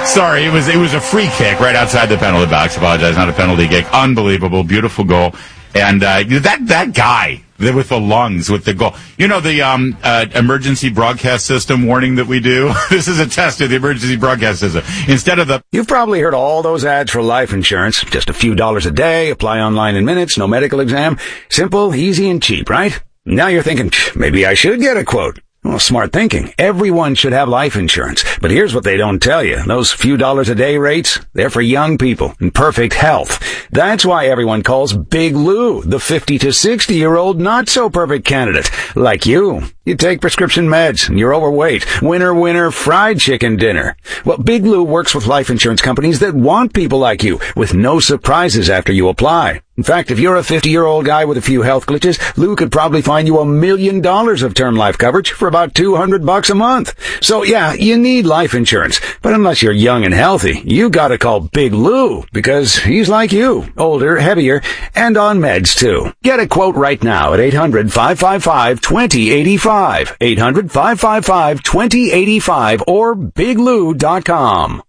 Sorry, it was a free kick right outside the penalty box. Apologize, not a penalty kick. Unbelievable, beautiful goal. And that guy with the lungs, with the goal. You know the emergency broadcast system warning that we do? This is a test of the emergency broadcast system. Instead of the... You've probably heard all those ads for life insurance. Just a few dollars a day, apply online in minutes, no medical exam. Simple, easy, and cheap, right? Now you're thinking, maybe I should get a quote. Well, smart thinking. Everyone should have life insurance. But here's what they don't tell you. Those few dollars a day rates, they're for young people in perfect health. That's why everyone calls Big Lou the 50 to 60-year-old not-so-perfect candidate. Like you. You take prescription meds, and you're overweight. Winner, winner, fried chicken dinner. Well, Big Lou works with life insurance companies that want people like you, with no surprises after you apply. In fact, if you're a 50-year-old guy with a few health glitches, Lou could probably find you $1 million of term life coverage for about $200 a month. So yeah, you need life insurance. But unless you're young and healthy, you gotta call Big Lou, because he's like you, older, heavier, and on meds too. Get a quote right now at 800-555-2085. 800-555-2085 or biglou.com.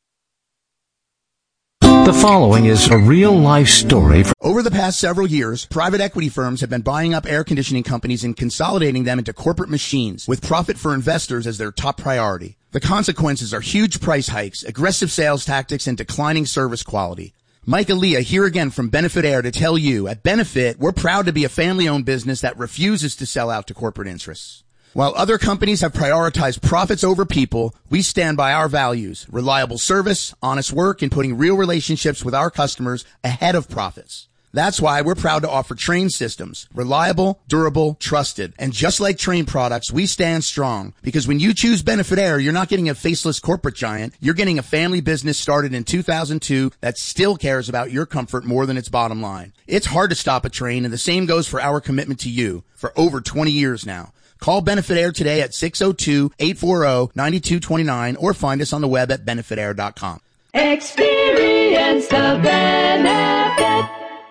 The following is a real-life story. Over the past several years, private equity firms have been buying up air conditioning companies and consolidating them into corporate machines, with profit for investors as their top priority. The consequences are huge price hikes, aggressive sales tactics, and declining service quality. Mike Aaliyah here again from Benefit Air to tell you, at Benefit, we're proud to be a family-owned business that refuses to sell out to corporate interests. While other companies have prioritized profits over people, we stand by our values: reliable service, honest work, and putting real relationships with our customers ahead of profits. That's why we're proud to offer Trane systems. Reliable, durable, trusted. And just like Trane products, we stand strong. Because when you choose Benefit Air, you're not getting a faceless corporate giant. You're getting a family business started in 2002 that still cares about your comfort more than its bottom line. It's hard to stop a train, and the same goes for our commitment to you for over 20 years now. Call Benefit Air today at 602-840-9229 or find us on the web at benefitair.com. Experience the benefit.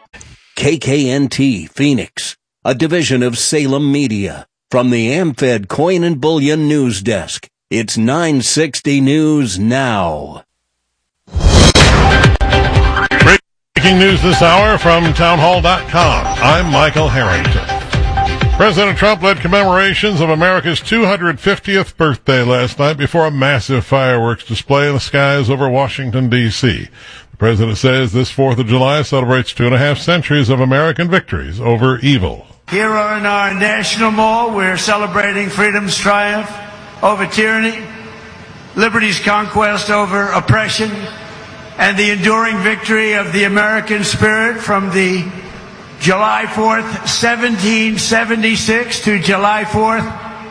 KKNT Phoenix, a division of Salem Media. From the AmFed Coin and Bullion News Desk, it's 960 News Now. Breaking news this hour from townhall.com. I'm Michael Harrington. President Trump led commemorations of America's 250th birthday last night before a massive fireworks display in the skies over Washington, D.C. The president says this 4th of July celebrates 2.5 centuries of American victories over evil. Here in our National Mall, we're celebrating freedom's triumph over tyranny, liberty's conquest over oppression, and the enduring victory of the American spirit from the July 4th, 1776 to July 4th,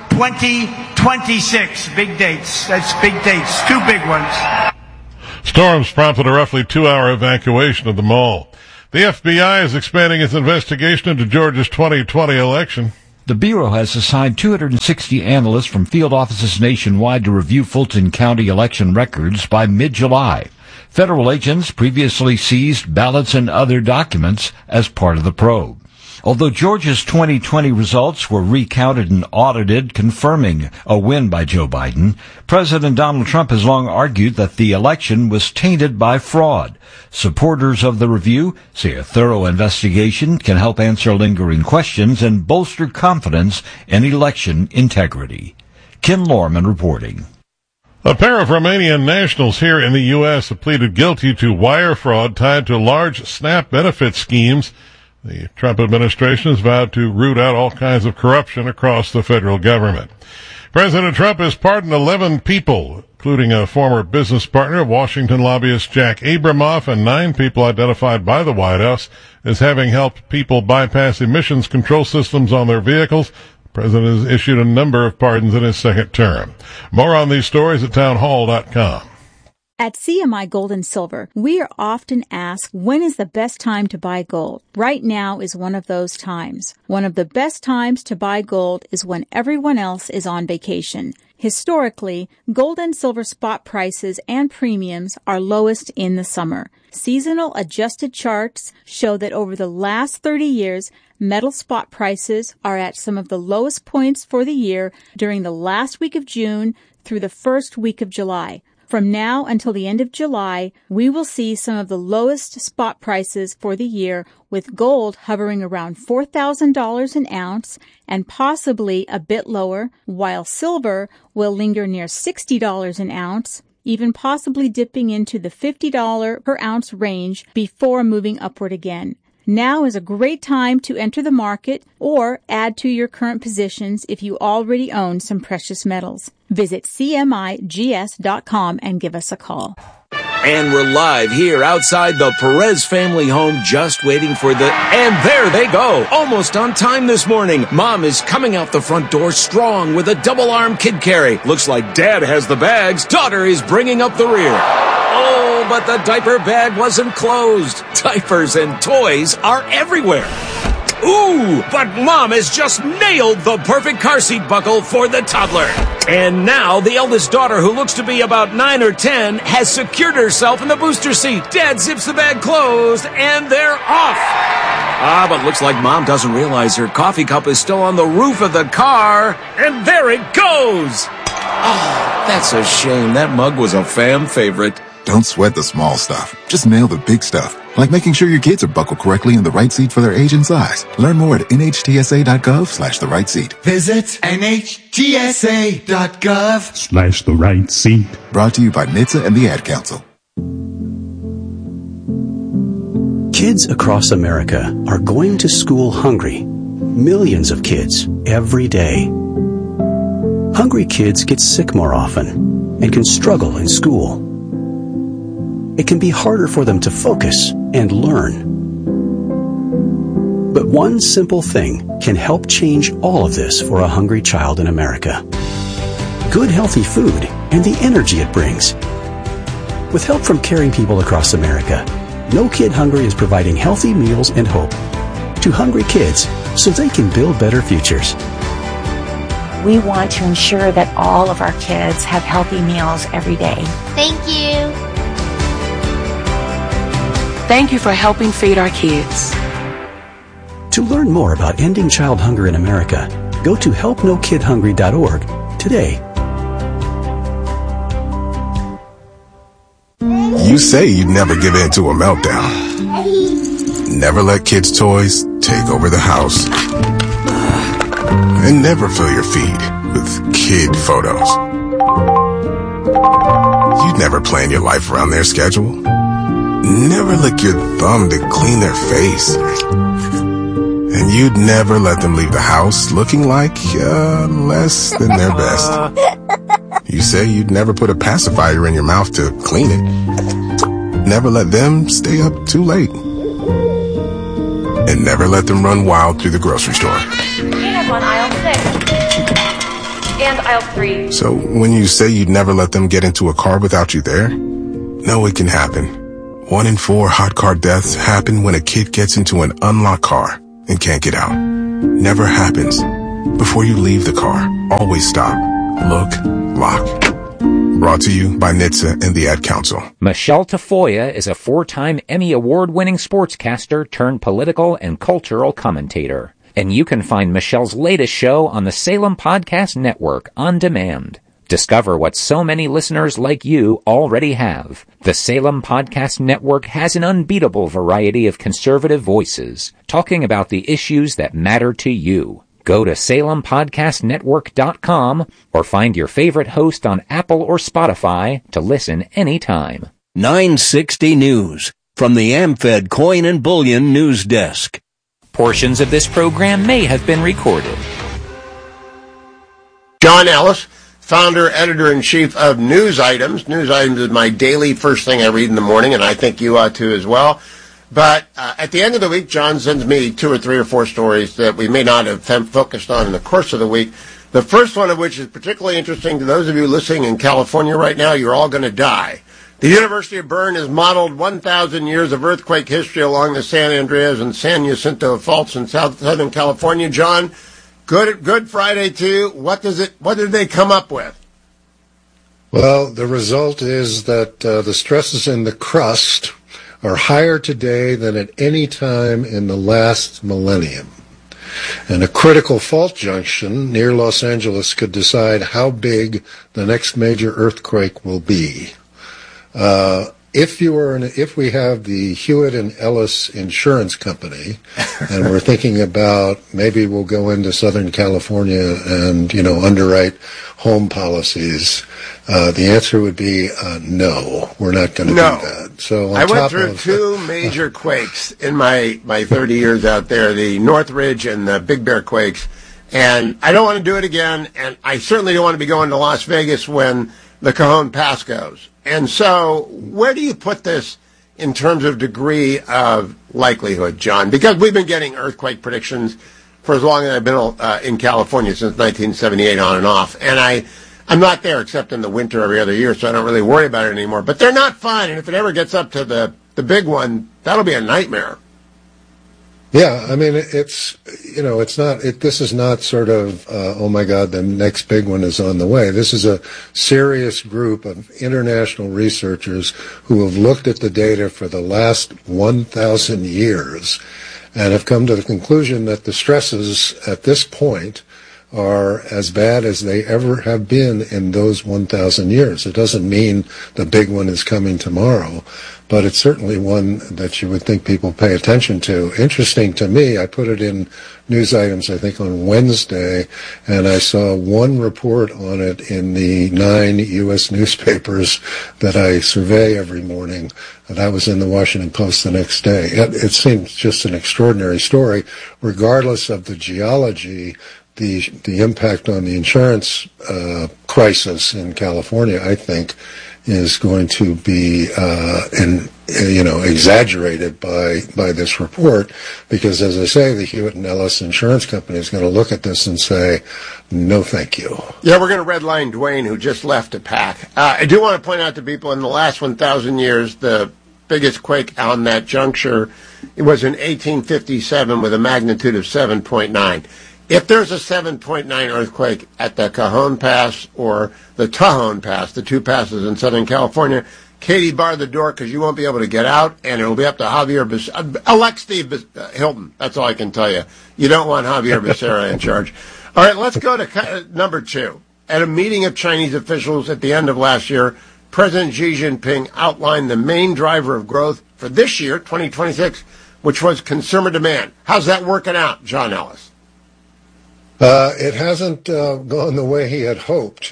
2026. Big dates. That's big dates. Two big ones. Storms prompted a roughly 2-hour evacuation of the mall. The FBI is expanding its investigation into Georgia's 2020 election. The Bureau has assigned 260 analysts from field offices nationwide to review Fulton County election records by mid-July. Federal agents previously seized ballots and other documents as part of the probe. Although Georgia's 2020 results were recounted and audited, confirming a win by Joe Biden, President Donald Trump has long argued that the election was tainted by fraud. Supporters of the review say a thorough investigation can help answer lingering questions and bolster confidence in election integrity. Ken Lorman reporting. A pair of Romanian nationals here in the U.S. have pleaded guilty to wire fraud tied to large SNAP benefit schemes. The Trump administration has vowed to root out all kinds of corruption across the federal government. President Trump has pardoned 11 people, including a former business partner of Washington lobbyist Jack Abramoff, and 9 people identified by the White House as having helped people bypass emissions control systems on their vehicles. The president has issued a number of pardons in his second term. More on these stories at townhall.com. At CMI Gold and Silver, we are often asked, when is the best time to buy gold? Right now is one of those times. One of the best times to buy gold is when everyone else is on vacation. Historically, gold and silver spot prices and premiums are lowest in the summer. Seasonal adjusted charts show that over the last 30 years, metal spot prices are at some of the lowest points for the year during the last week of June through the first week of July. From now until the end of July, we will see some of the lowest spot prices for the year, with gold hovering around $4,000 an ounce and possibly a bit lower, while silver will linger near $60 an ounce, even possibly dipping into the $50 per ounce range before moving upward again. Now is a great time to enter the market or add to your current positions if you already own some precious metals. Visit CMIGS.com and give us a call. And we're live here outside the Perez family home, just waiting for and there they go, almost on time this morning. Mom is coming out the front door strong with a double-arm kid carry. Looks like Dad has the bags. Daughter is bringing up the rear. Oh, but the diaper bag wasn't closed. Diapers and toys are everywhere. Ooh, but Mom has just nailed the perfect car seat buckle for the toddler. And now the eldest daughter, who looks to be about 9 or 10, has secured herself in the booster seat. Dad zips the bag closed, and they're off. But looks like Mom doesn't realize her coffee cup is still on the roof of the car. And there it goes. Oh, that's a shame. That mug was a fan favorite. Don't sweat the small stuff. Just nail the big stuff, like making sure your kids are buckled correctly in the right seat for their age and size. Learn more at nhtsa.gov/the right seat. Visit nhtsa.gov/the right seat. Brought to you by NHTSA and the Ad Council. Kids across America are going to school hungry. Millions of kids every day. Hungry kids get sick more often and can struggle in school. It can be harder for them to focus and learn. But one simple thing can help change all of this for a hungry child in America. Good, healthy food and the energy it brings. With help from caring people across America, No Kid Hungry is providing healthy meals and hope to hungry kids so they can build better futures. We want to ensure that all of our kids have healthy meals every day. Thank you. Thank you for helping feed our kids. To learn more about ending child hunger in America, go to helpnokidhungry.org today. You say you'd never give in to a meltdown. Never let kids' toys take over the house. And never fill your feed with kid photos. You'd never plan your life around their schedule. Never lick your thumb to clean their face. And you'd never let them leave the house looking like less than their best. You say you'd never put a pacifier in your mouth to clean it. Never let them stay up too late. And never let them run wild through the grocery store. Peanuts on aisle 6. And aisle 3. So when you say you'd never let them get into a car without you there, no, it can happen. 1 in 4 hot car deaths happen when a kid gets into an unlocked car and can't get out. Never happens. Before you leave the car, always stop, look, lock. Brought to you by NHTSA and the Ad Council. Michelle Tafoya is a 4-time Emmy Award-winning sportscaster turned political and cultural commentator. And you can find Michelle's latest show on the Salem Podcast Network on demand. Discover what so many listeners like you already have. The Salem Podcast Network has an unbeatable variety of conservative voices talking about the issues that matter to you. Go to SalemPodcastNetwork.com or find your favorite host on Apple or Spotify to listen anytime. 960 News from the AmFed Coin and Bullion News Desk. Portions of this program may have been recorded. John Ellis, founder, editor-in-chief of News Items. News Items is my daily first thing I read in the morning, and I think you ought to as well. But at the end of the week, John sends me 2 or 3 or 4 stories that we may not have focused on in the course of the week. The first one of which is particularly interesting to those of you listening in California right now. You're all going to die. The University of Bern has modeled 1,000 years of earthquake history along the San Andreas and San Jacinto faults in Southern California. John, Good Friday to you. What did they come up with? Well, the result is that the stresses in the crust are higher today than at any time in the last millennium. And a critical fault junction near Los Angeles could decide how big the next major earthquake will be. If we have the Hewitt and Ellis Insurance Company, and we're thinking about maybe we'll go into Southern California and underwrite home policies, the answer would be no. We're not going to do that. So I went through two major quakes in my 30 years out there: the Northridge and the Big Bear quakes, and I don't want to do it again. And I certainly don't want to be going to Las Vegas when the Cajon Pass goes. And so, where do you put this in terms of degree of likelihood, John? Because we've been getting earthquake predictions for as long as I've been in California, since 1978 on and off. And I'm not there except in the winter every other year, so I don't really worry about it anymore. But they're not fun, and if it ever gets up to the big one, that'll be a nightmare. Yeah, I mean, this is not sort of, oh my God, the next big one is on the way. This is a serious group of international researchers who have looked at the data for the last 1,000 years and have come to the conclusion that the stresses at this point are as bad as they ever have been in those 1,000 years. It doesn't mean the big one is coming tomorrow, but it's certainly one that you would think people pay attention to. Interesting to me, I put it in news items, I think, on Wednesday, and I saw one report on it in the 9 U.S. newspapers that I survey every morning. That was in the Washington Post the next day. It seems just an extraordinary story, regardless of the geology. The impact on the insurance crisis in California, I think, is going to be exaggerated by this report, because, as I say, the Hewitt and Ellis Insurance Company is going to look at this and say, no, thank you. Yeah, we're going to redline Dwayne, who just left to pack. I do want to point out to people, in the last 1,000 years, the biggest quake on that juncture, it was in 1857 with a magnitude of 7.9. If there's a 7.9 earthquake at the Cajon Pass or the Tajon Pass, the two passes in Southern California, Katie, bar the door because you won't be able to get out, and it'll be up to Javier elect Steve Hilton. That's all I can tell you. You don't want Javier Becerra in charge. All right, let's go to number 2. At a meeting of Chinese officials at the end of last year, President Xi Jinping outlined the main driver of growth for this year, 2026, which was consumer demand. How's that working out, John Ellis? It hasn't gone the way he had hoped.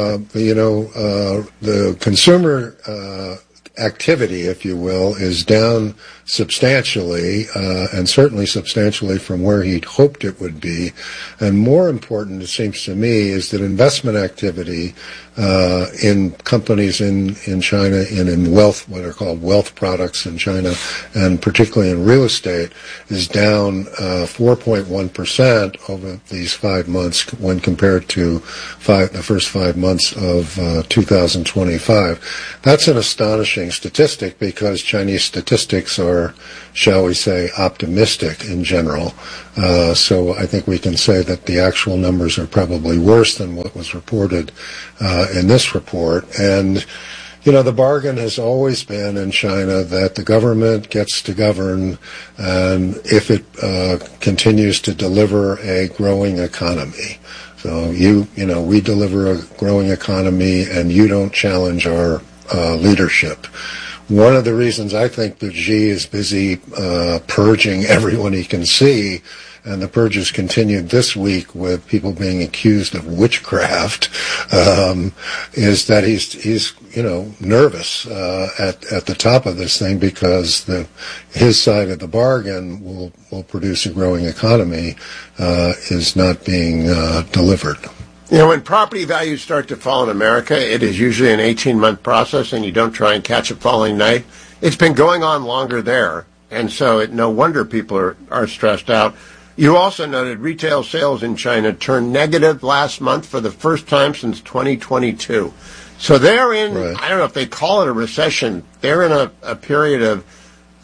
The consumer activity, if you will, is down substantially, and certainly substantially from where he'd hoped it would be. And more important, it seems to me, is that investment activity in companies in China and in wealth, what are called wealth products in China, and particularly in real estate, is down 4.1% over these 5 months when compared to the first 5 months of 2025. That's an astonishing statistic, because Chinese statistics are, shall we say, optimistic in general. So I think we can say that the actual numbers are probably worse than what was reported in this report. And, the bargain has always been in China that the government gets to govern, and if it continues to deliver a growing economy. So we deliver a growing economy, and you don't challenge our leadership. One of the reasons I think that Xi is busy purging everyone he can see, and the purges continued this week with people being accused of witchcraft, is that he's nervous at the top of this thing, because his side of the bargain will produce a growing economy is not being delivered. When property values start to fall in America, it is usually an 18-month process, and you don't try and catch a falling knife. It's been going on longer there, and so no wonder people are stressed out. You also noted retail sales in China turned negative last month for the first time since 2022. So they're in, right. I don't know if they call it a recession, they're in a period of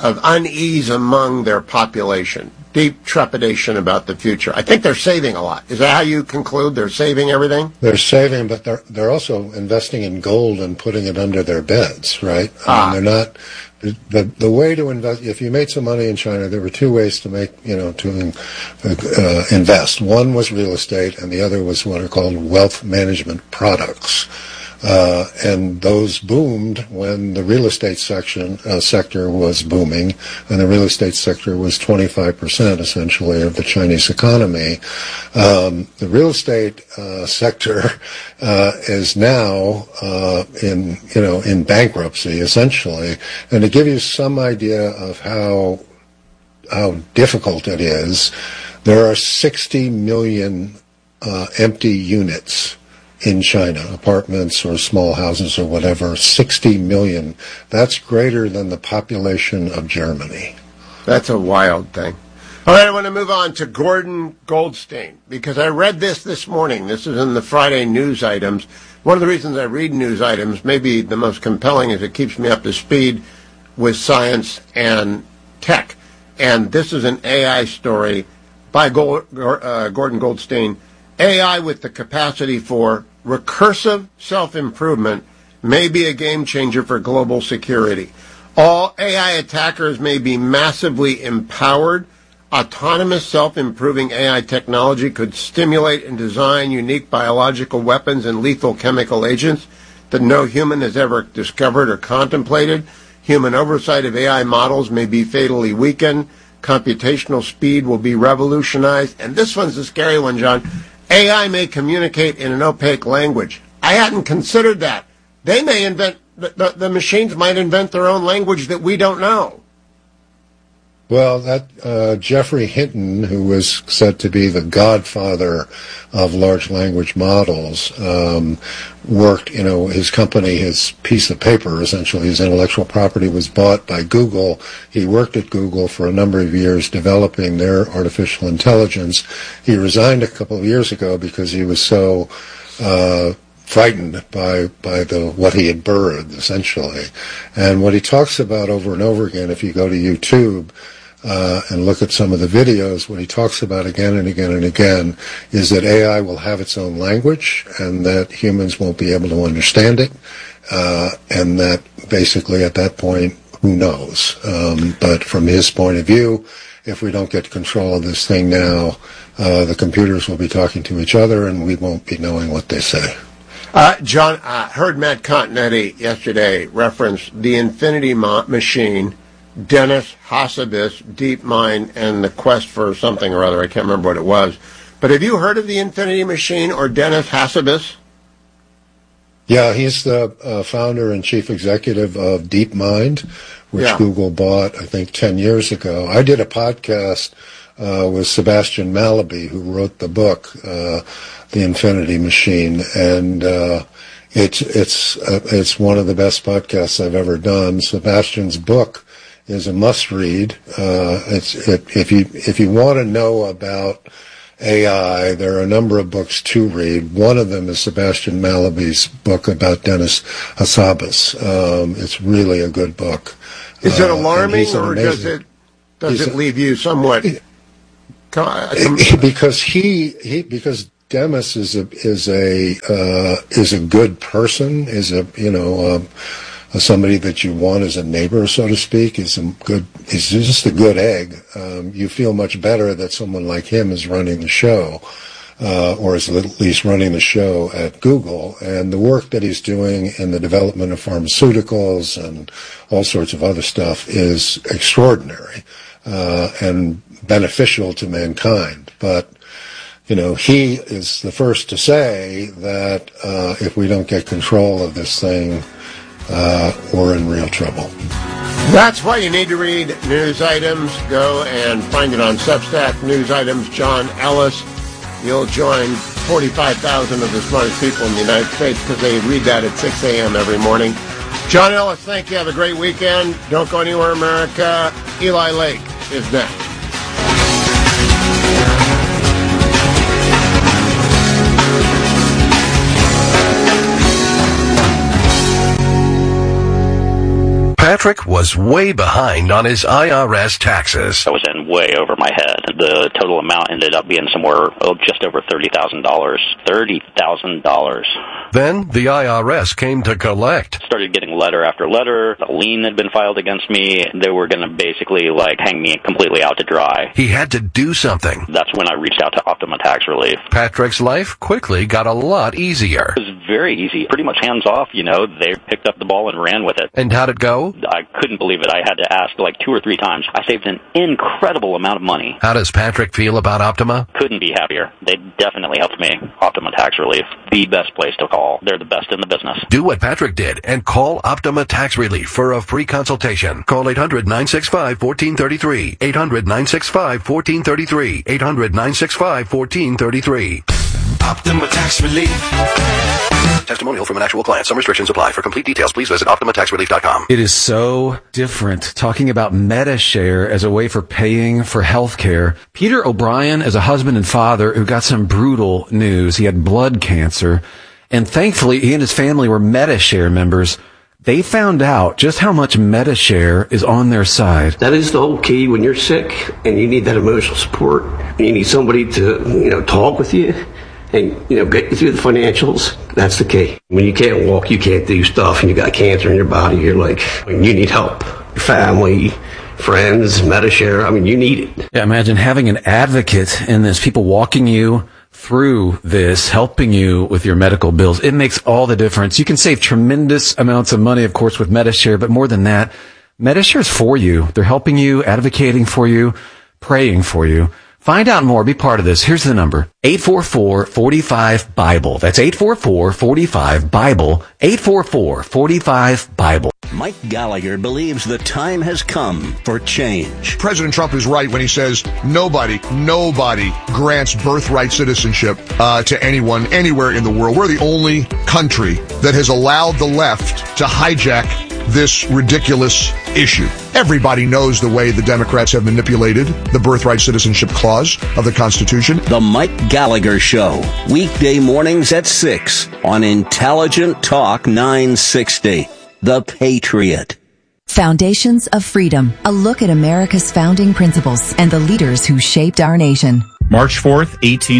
of unease among their population, deep trepidation about the future. I think they're saving a lot. Is that how you conclude? They're saving everything? They're saving, but they're also investing in gold and putting it under their beds, right? I mean, they're not. The way to invest, if you made some money in China, there were two ways to invest. One was real estate, and the other was what are called wealth management products. And those boomed when the real estate sector was booming, and the real estate sector was 25% essentially of the Chinese economy. The real estate sector is now in bankruptcy essentially, and to give you some idea of how difficult it is, there are 60 million empty units in China, apartments or small houses or whatever, 60 million. That's greater than the population of Germany. That's a wild thing. All right, I want to move on to Gordon Goldstein, because I read this morning. This is in the Friday news items. One of the reasons I read news items, maybe the most compelling, is it keeps me up to speed with science and tech. And this is an AI story by Gordon Goldstein. AI with the capacity for recursive self-improvement may be a game changer for global security. All AI attackers may be massively empowered. Autonomous self-improving AI technology could stimulate and design unique biological weapons and lethal chemical agents that no human has ever discovered or contemplated. Human oversight of AI models may be fatally weakened. Computational speed will be revolutionized. And this one's the scary one, John. AI may communicate in an opaque language. I hadn't considered that. They may invent, the machines might invent their own language that we don't know. Well, that Geoffrey Hinton, who was said to be the godfather of large language models, worked, his company, his piece of paper, essentially, his intellectual property was bought by Google. He worked at Google for a number of years developing their artificial intelligence. He resigned a couple of years ago because he was so frightened by what he had birthed, essentially. And what he talks about over and over again, if you go to YouTube, and look at some of the videos, what he talks about again and again and again is that AI will have its own language and that humans won't be able to understand it, and that basically at that point, who knows? But from his point of view, if we don't get control of this thing now, the computers will be talking to each other and we won't be knowing what they say. John, heard Matt Continetti yesterday reference the Infinity Machine, Dennis Hassabis, DeepMind, and the quest for something or other. I can't remember what it was. But have you heard of the Infinity Machine or Dennis Hassabis? Yeah, he's the founder and chief executive of DeepMind, which Google bought, I think, 10 years ago. I did a podcast with Sebastian Mallaby, who wrote the book, The Infinity Machine, and it's one of the best podcasts I've ever done. Sebastian's book is a must-read. If you want to know about AI, there are a number of books to read. One of them is Sebastian Mallaby's book about Dennis Hassabis. It's really a good book. Is it alarming, or does it leave you somewhat? Because Dennis is a good person, somebody that you want as a neighbor, so to speak. He's just a good egg. You feel much better that someone like him is running the show, or is at least running the show at Google. And the work that he's doing in the development of pharmaceuticals and all sorts of other stuff is extraordinary and beneficial to mankind. But he is the first to say that if we don't get control of this thing, we're in real trouble. That's why you need to read News Items. Go and find it on Substack, News Items, John Ellis. You'll join 45,000 of the smartest people in the United States because they read that at 6 a.m. every morning. John Ellis, thank you. Have a great weekend. Don't go anywhere, America. Eli Lake is next. Pat Patrick was way behind on his IRS taxes. I was in way over my head. The total amount ended up being somewhere just over $30,000. $30,000. Then the IRS came to collect. Started getting letter after letter. A lien had been filed against me. They were going to basically hang me completely out to dry. He had to do something. That's when I reached out to Optima Tax Relief. Patrick's life quickly got a lot easier. It was very easy. Pretty much hands off, They picked up the ball and ran with it. And how'd it go? I couldn't believe it. I had to ask 2 or 3 times. I saved an incredible amount of money. How does Patrick feel about Optima? Couldn't be happier. They definitely helped me. Optima Tax Relief, the best place to call. They're the best in the business. Do what Patrick did and call Optima Tax Relief for a free consultation. Call 800-965-1433. 800-965-1433. 800-965-1433. Optima Tax Relief. Testimonial from an actual client. Some restrictions apply. For complete details, please visit OptimaTaxRelief.com. It is so different talking about MediShare as a way for paying for health care. Peter O'Brien is a husband and father who got some brutal news. He had blood cancer, and thankfully he and his family were MediShare members. They found out just how much MediShare is on their side. That is the whole key when you're sick and you need that emotional support. You need somebody to, talk with you and, get you through the financials. That's the key. When you can't walk, you can't do stuff, and you got cancer in your body, you're you need help. Your family, friends, MediShare, you need it. Yeah, imagine having an advocate in this, people walking you through this, helping you with your medical bills. It makes all the difference. You can save tremendous amounts of money, of course, with MediShare, but more than that, MediShare is for you. They're helping you, advocating for you, praying for you. Find out more. Be part of this. Here's the number. 844-45-BIBLE. That's 844-45-BIBLE. 844-45-BIBLE. Mike Gallagher believes the time has come for change. President Trump is right when he says nobody grants birthright citizenship to anyone anywhere in the world. We're the only country that has allowed the left to hijack this ridiculous issue. Everybody knows the way the Democrats have manipulated the birthright citizenship clause of the Constitution. The Mike Gallagher Show, weekday mornings at 6 on Intelligent Talk 960. The Patriot. Foundations of Freedom, a look at America's founding principles and the leaders who shaped our nation. March 4th,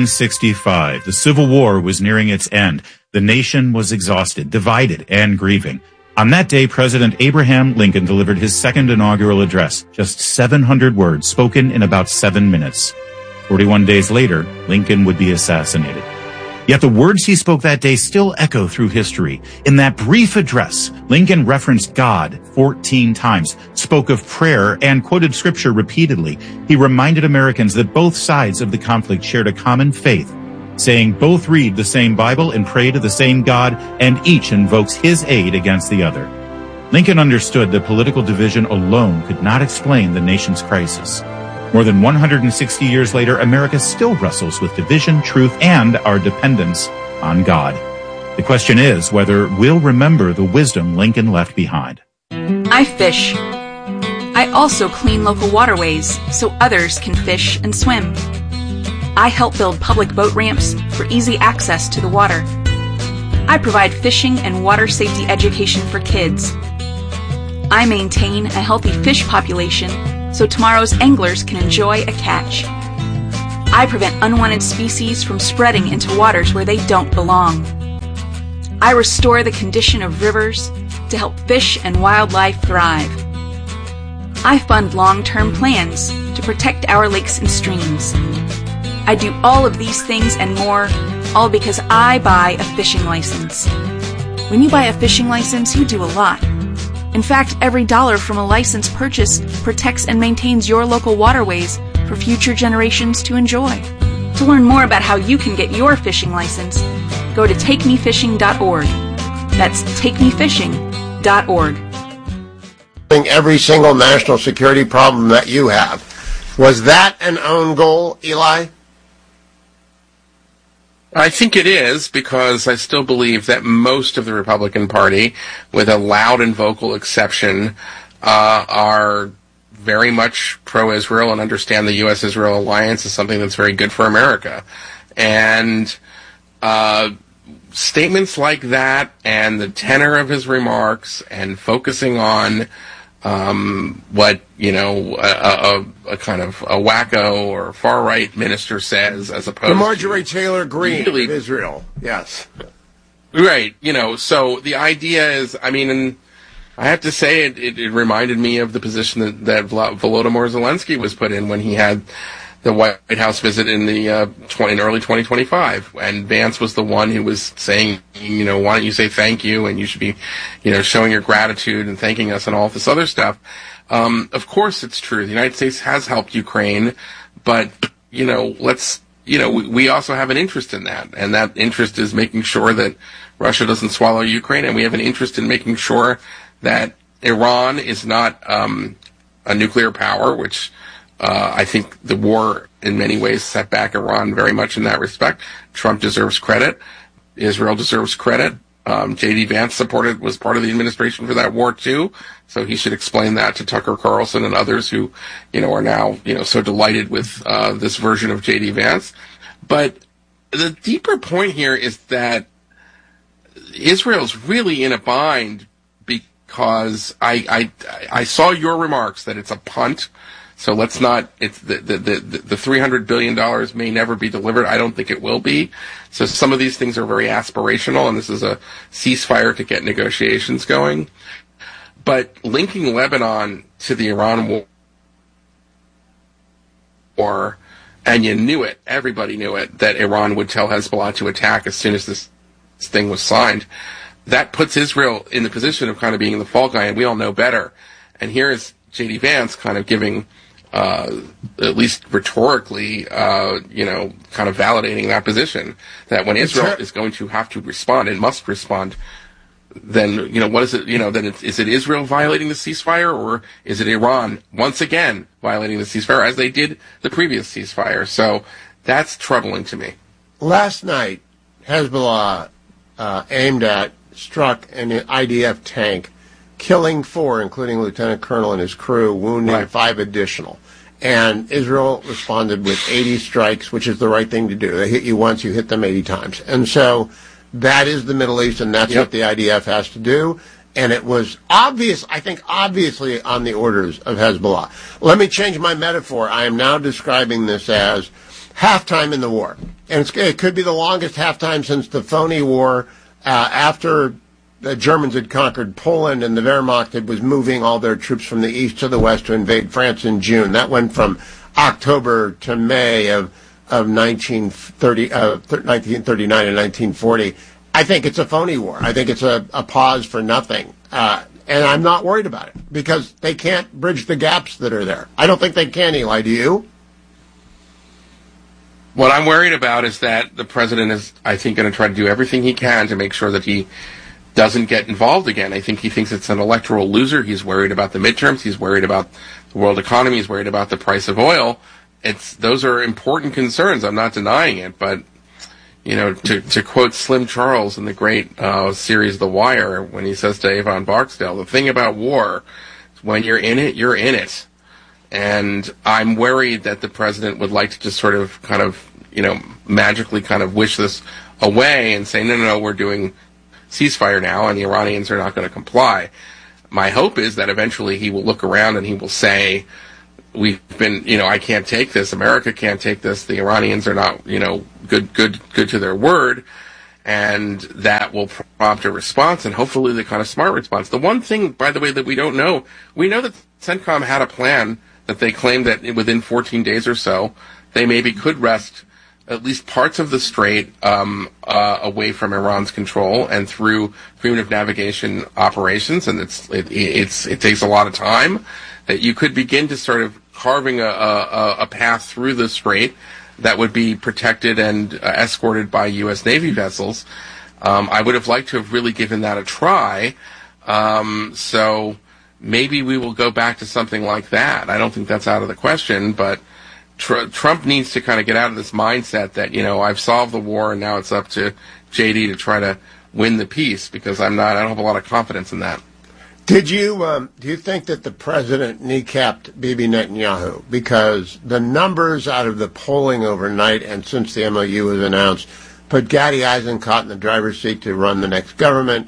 1865. The Civil War was nearing its end. The nation was exhausted, divided, and grieving. On that day, President Abraham Lincoln delivered his second inaugural address, just 700 words spoken in about 7 minutes. 41 days later, Lincoln would be assassinated. Yet the words he spoke that day still echo through history. In that brief address, Lincoln referenced God 14 times, spoke of prayer, and quoted scripture repeatedly. He reminded Americans that both sides of the conflict shared a common faith, saying both read the same Bible and pray to the same God, and each invokes his aid against the other. Lincoln understood that political division alone could not explain the nation's crisis. More than 160 years later, America still wrestles with division, truth, and our dependence on God. The question is whether we'll remember the wisdom Lincoln left behind. I fish. I also clean local waterways so others can fish and swim. I help build public boat ramps for easy access to the water. I provide fishing and water safety education for kids. I maintain a healthy fish population so tomorrow's anglers can enjoy a catch. I prevent unwanted species from spreading into waters where they don't belong. I restore the condition of rivers to help fish and wildlife thrive. I fund long-term plans to protect our lakes and streams. I do all of these things and more, all because I buy a fishing license. When you buy a fishing license, you do a lot. In fact, every dollar from a license purchase protects and maintains your local waterways for future generations to enjoy. To learn more about how you can get your fishing license, go to takemefishing.org. That's takemefishing.org. Every single national security problem that you have. Was that an own goal, Eli? I think it is, because I still believe that most of the Republican Party, with a loud and vocal exception, are very much pro-Israel and understand the U.S.-Israel alliance is something that's very good for America. And statements like that and the tenor of his remarks and focusing on what, a kind of a wacko or far-right minister says, as opposed to Marjorie Taylor Greene really, of Israel. Yes. Right. So the idea is, and I have to say it reminded me of the position that Volodymyr Zelensky was put in when he had the White House visit in the in early 2025, and Vance was the one who was saying, why don't you say thank you, and you should be, showing your gratitude and thanking us and all this other stuff. Of course, it's true. The United States has helped Ukraine, but we also have an interest in that, and that interest is making sure that Russia doesn't swallow Ukraine, and we have an interest in making sure that Iran is not a nuclear power, which I think the war in many ways set back Iran very much in that respect. Trump deserves credit. Israel deserves credit. J.D. Vance was part of the administration for that war too, so he should explain that to Tucker Carlson and others who, are now, so delighted with this version of J.D. Vance. But the deeper point here is that Israel's really in a bind because I saw your remarks that it's a punt. So let's not, it's the $300 billion may never be delivered. I don't think it will be. So some of these things are very aspirational, and this is a ceasefire to get negotiations going. But linking Lebanon to the Iran war, and you knew it, everybody knew it, that Iran would tell Hezbollah to attack as soon as this thing was signed. That puts Israel in the position of kind of being the fall guy, and we all know better. And here is J.D. Vance kind of giving, at least rhetorically, kind of validating that position, that when Israel is going to have to respond and must respond, then, what is it, then is it Israel violating the ceasefire, or is it Iran once again violating the ceasefire as they did the previous ceasefire? So that's troubling to me. Last night, Hezbollah struck an IDF tank, killing 4, including Lieutenant Colonel and his crew, wounding 5 additional. And Israel responded with 80 strikes, which is the right thing to do. They hit you once, you hit them 80 times. And so that is the Middle East, and that's what the IDF has to do. And it was obviously on the orders of Hezbollah. Let me change my metaphor. I am now describing this as halftime in the war. And it could be the longest halftime since the phony war after the Germans had conquered Poland and the Wehrmacht was moving all their troops from the east to the west to invade France in June. That went from October to May of 1939 and 1940. I think it's a phony war. I think it's a pause for nothing. And I'm not worried about it because they can't bridge the gaps that are there. I don't think they can, Eli. Do you? What I'm worried about is that the president is, I think, going to try to do everything he can to make sure that he doesn't get involved again. I think he thinks it's an electoral loser. He's worried about the midterms. He's worried about the world economy. He's worried about the price of oil. Those are important concerns. I'm not denying it. But, to quote Slim Charles in the great series The Wire, when he says to Avon Barksdale, the thing about war is when you're in it, you're in it. And I'm worried that the president would like to just sort of kind of, magically kind of wish this away and say, no, we're doing ceasefire now, and the Iranians are not going to comply. My hope is that eventually he will look around and he will say, we've been, I can't take this. America can't take this. The Iranians are not, good to their word. And that will prompt a response, and hopefully the kind of smart response. The one thing, by the way, that we don't know, we know that CENTCOM had a plan that they claimed that within 14 days or so, they maybe could wrest at least parts of the strait away from Iran's control and through freedom of navigation operations, and it takes a lot of time. That you could begin to sort of carving a path through the strait that would be protected and escorted by U.S. Navy vessels. I would have liked to have really given that a try. So maybe we will go back to something like that. I don't think that's out of the question, but Trump needs to kind of get out of this mindset that, I've solved the war and now it's up to JD to try to win the peace, because I don't have a lot of confidence in that. Do you think that the president kneecapped Bibi Netanyahu? Because the numbers out of the polling overnight and since the MOU was announced put Gadi Eisenkot in the driver's seat to run the next government,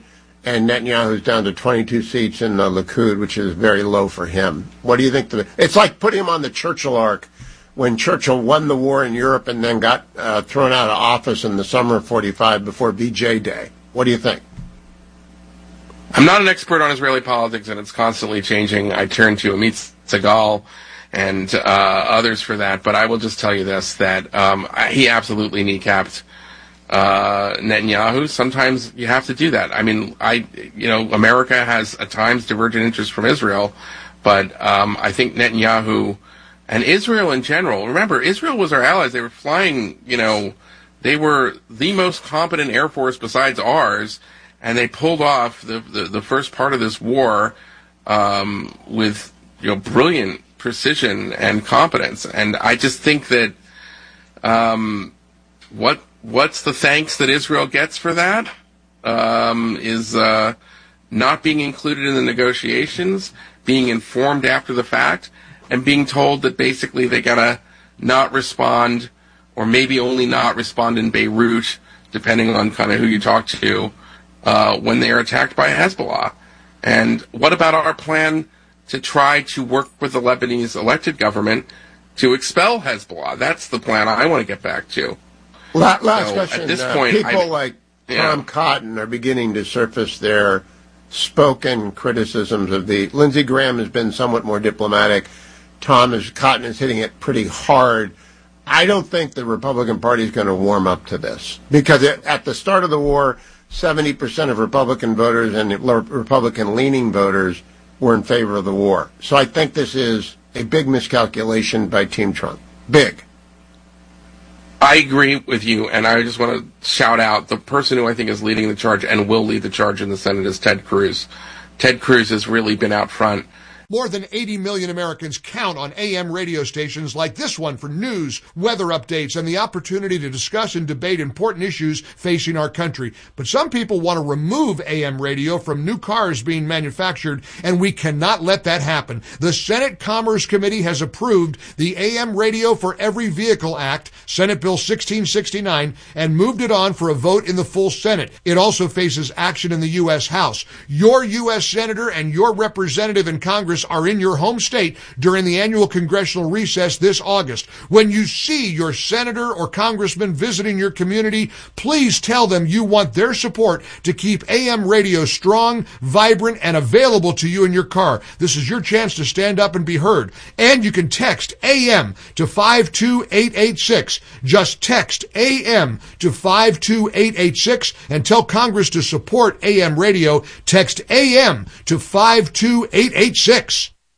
and Netanyahu's down to 22 seats in the Likud, which is very low for him. What do you think? It's like putting him on the Churchill arc when Churchill won the war in Europe and then got thrown out of office in the summer of 45 before VJ Day. What do you think? I'm not an expert on Israeli politics, and it's constantly changing. I turn to Amit Segal and others for that, but I will just tell you this, that he absolutely kneecapped Netanyahu. Sometimes you have to do that. I mean, America has at times divergent interests from Israel, but I think Netanyahu and Israel in general, remember, Israel was our allies. They were flying, they were the most competent Air Force besides ours, and they pulled off the first part of this war with brilliant precision and competence. And I just think that what's the thanks that Israel gets for that is not being included in the negotiations, being informed after the fact, and being told that basically they gotta not respond, or maybe only not respond in Beirut, depending on kind of who you talk to, when they are attacked by Hezbollah. And what about our plan to try to work with the Lebanese elected government to expel Hezbollah? That's the plan I want to get back to. Last question. At this point, people like Tom Cotton are beginning to surface their spoken criticisms of the... Lindsey Graham has been somewhat more diplomatic. Cotton is hitting it pretty hard. I don't think the Republican Party is going to warm up to this, because at the start of the war, 70% of Republican voters and Republican-leaning voters were in favor of the war. So I think this is a big miscalculation by Team Trump. Big. I agree with you, and I just want to shout out the person who I think is leading the charge and will lead the charge in the Senate is Ted Cruz. Ted Cruz has really been out front. More than 80 million Americans count on AM radio stations like this one for news, weather updates, and the opportunity to discuss and debate important issues facing our country. But some people want to remove AM radio from new cars being manufactured, and we cannot let that happen. The Senate Commerce Committee has approved the AM Radio for Every Vehicle Act, Senate Bill 1669, and moved it on for a vote in the full Senate. It also faces action in the U.S. House. Your U.S. Senator and your representative in Congress are in your home state during the annual congressional recess this August. When you see your senator or congressman visiting your community, please tell them you want their support to keep AM radio strong, vibrant, and available to you in your car. This is your chance to stand up and be heard. And you can text AM to 52886. Just text AM to 52886 and tell Congress to support AM radio. Text AM to 52886.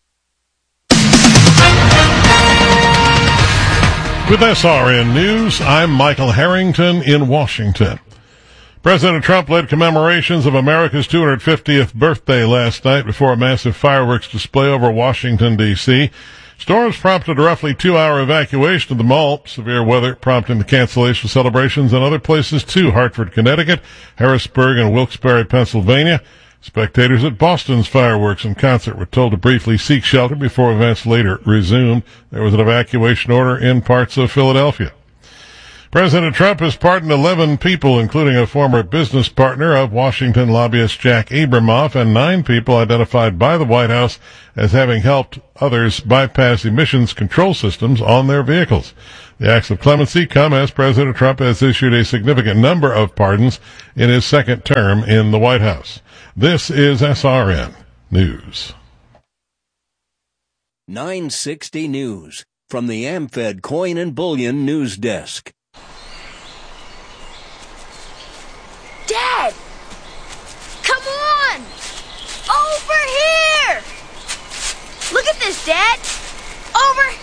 With SRN News, I'm Michael Harrington in Washington. President Trump led commemorations of America's 250th birthday last night before a massive fireworks display over Washington, D.C. Storms prompted a roughly 2-hour evacuation of the mall. Severe weather prompting the cancellation of celebrations in other places too. Hartford, Connecticut, Harrisburg, and Wilkes-Barre, Pennsylvania. Spectators at Boston's fireworks and concert were told to briefly seek shelter before events later resumed. There was an evacuation order in parts of Philadelphia. President Trump has pardoned 11 people, including a former business partner of Washington lobbyist Jack Abramoff, and 9 people identified by the White House as having helped others bypass emissions control systems on their vehicles. The acts of clemency come as President Trump has issued a significant number of pardons in his second term in the White House. This is SRN News. 960 News from the AmFed Coin and Bullion News Desk. Dad! Come on! Over here! Look at this, Dad! Over!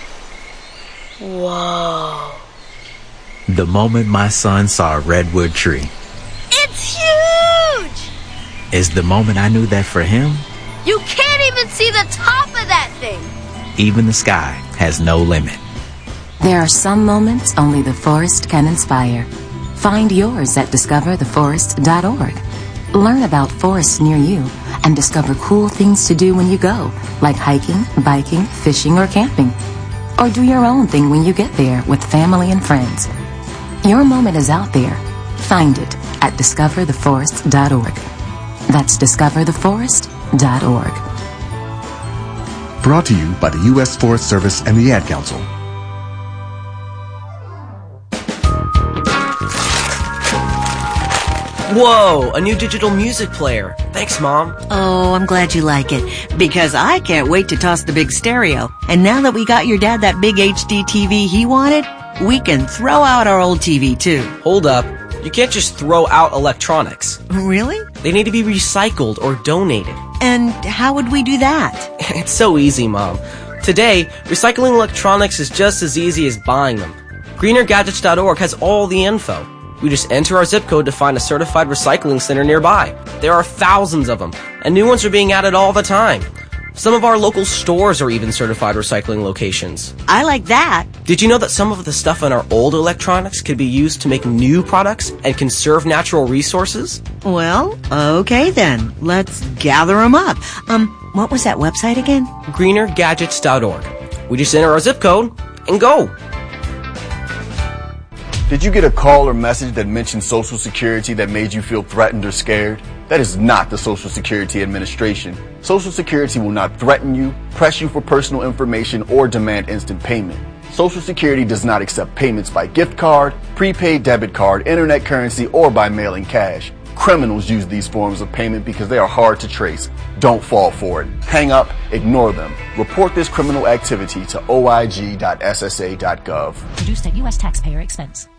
Whoa. The moment my son saw a redwood tree It's huge! is the moment I knew that for him, You can't even see the top of that thing! even the sky has no limit. There are some moments only the forest can inspire. Find yours at discovertheforest.org. Learn about forests near you and discover cool things to do when you go, like hiking, biking, fishing, or camping. Or do your own thing when you get there with family and friends. Your moment is out there. Find it at discovertheforest.org. That's discovertheforest.org. Brought to you by the U.S. Forest Service and the Ad Council. Whoa, a new digital music player. Thanks, Mom. Oh, I'm glad you like it, because I can't wait to toss the big stereo. And now that we got your dad that big HD TV he wanted, we can throw out our old TV too. Hold up. You can't just throw out electronics. Really? They need to be recycled or donated. And how would we do that? It's so easy, Mom. Today, recycling electronics is just as easy as buying them. GreenerGadgets.org has all the info. We just enter our zip code to find a certified recycling center nearby. There are thousands of them, and new ones are being added all the time. Some of our local stores are even certified recycling locations. I like that. Did you know that some of the stuff in our old electronics could be used to make new products and conserve natural resources? Well, okay then. Let's gather them up. What was that website again? GreenerGadgets.org. We just enter our zip code and go. Did you get a call or message that mentioned Social Security that made you feel threatened or scared? That is not the Social Security Administration. Social Security will not threaten you, press you for personal information, or demand instant payment. Social Security does not accept payments by gift card, prepaid debit card, internet currency, or by mailing cash. Criminals use these forms of payment because they are hard to trace. Don't fall for it. Hang up, ignore them. Report this criminal activity to oig.ssa.gov. Produced at U.S. taxpayer expense.